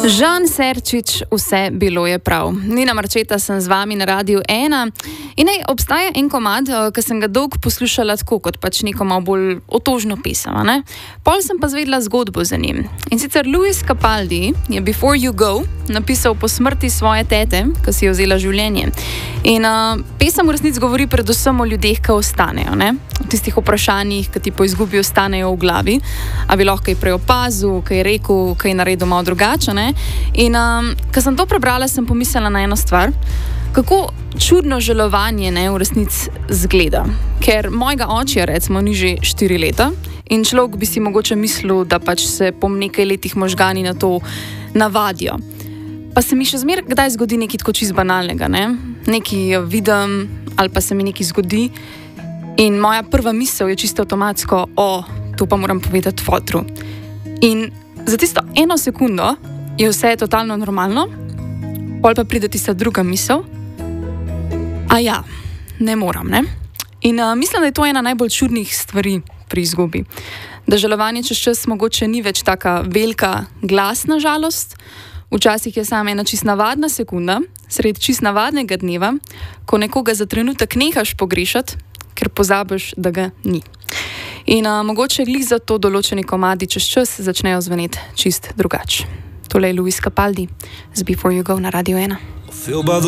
Žan Serčič, vse bilo je prav. Nina Marčeta sem z vami na Radiu 1. In obstaja en komad, ki sem ga dolgo poslušala tako, kot pač neko malo bolj otožno pesem. Pol sem pa zvedla zgodbo za njim. In sicer Lewis Capaldi je Before You Go napisal po smrti svoje tete, ki si je vzela življenje. In pesem v resnici govori predvsem o ljudeh, ki ostanejo. O tistih vprašanjih, ki ti po izgubi ostanejo v glavi. A bi lahko kaj prej opazil, kaj rekel, kaj naredil malo drugače. In ko sem to prebrala, sem pomislila na eno stvar, kako čudno žalovanje v resnici zgleda. Ker mojega očija recimo ni že 4 leta in človek bi si mogoče mislil, da pač se po nekaj letih možgani na to navadijo. Pa se mi še zmeraj kdaj zgodi nekaj tako čisto banalnega, nekaj vidim ali pa se mi nekaj zgodi in moja prva misel je čisto avtomatsko, to pa moram povedati fotru. In za tisto 1 sekundo je vse totalno normalno, pol pa pride tista druga misel, ne moram, In mislim, da je to ena najbolj čudnih stvari pri izgubi. Da žalovanje čez čas mogoče ni več taka velika glasna žalost, včasih je sama ena čist navadna sekunda, sredi čist navadnega dneva, ko nekoga za trenutek nehaš pogrešati, ker pozabiš, da ga ni. In mogoče glih za to določeni komadi čez čas začnejo zveneti čist drugače. Tole je Lewis Capaldi z Before You Go na Radiu 1.